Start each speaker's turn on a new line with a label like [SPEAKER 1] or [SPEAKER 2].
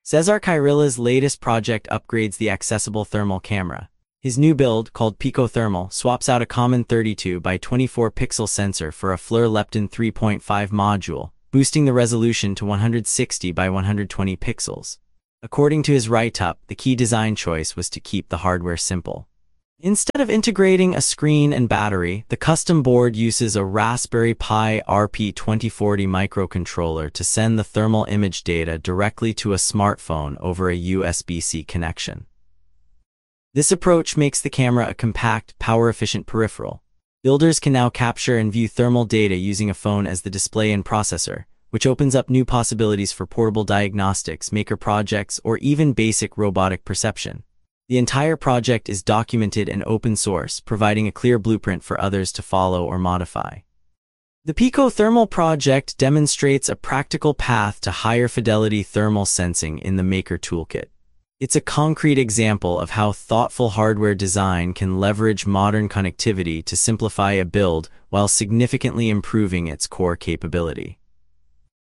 [SPEAKER 1] Cesar Kyrilla's latest project upgrades the accessible thermal camera. His new build, called Pico Thermal, swaps out a common 32 by 24 pixel sensor for a FLIR Lepton 3.5 module, boosting the resolution to 160 by 120 pixels. According to his write-up, the key design choice was to keep the hardware simple. Instead of integrating a screen and battery, the custom board uses a Raspberry Pi RP2040 microcontroller to send the thermal image data directly to a smartphone over a USB-C connection. This approach makes the camera a compact, power-efficient peripheral. Builders can now capture and view thermal data using a phone as the display and processor, which opens up new possibilities for portable diagnostics, maker projects, or even basic robotic perception. The entire project is documented and open source, providing a clear blueprint for others to follow or modify. The Pico Thermal project demonstrates a practical path to higher fidelity thermal sensing in the Maker toolkit. It's a concrete example of how thoughtful hardware design can leverage modern connectivity to simplify a build while significantly improving its core capability.